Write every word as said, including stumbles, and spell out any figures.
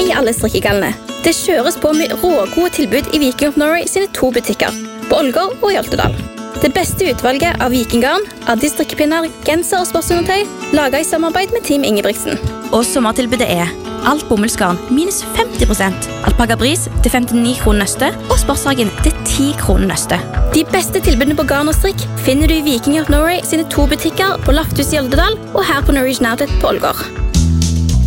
i alle strikkegallene. Det kjøres på med rågode tilbud i Viking of Norway sine to butikker, på Ålgård og i Oltedal. Det beste utvalget av vikinggarn, Addi strikkepinner, genser og sportsundertøy, laget i samarbeid med Team Ingebrigtsen. Og sommertilbudet er alt bomullsgarn minus femti prosent, alpaga bris til femtini kroner nøste og sportshagen til ti kroner nøste. De beste tilbudene på garn og strikk finner du i Viking of Norway sine to butikker på Lafthus i Oltedal og her på Norwegian Outlet på Ålgård.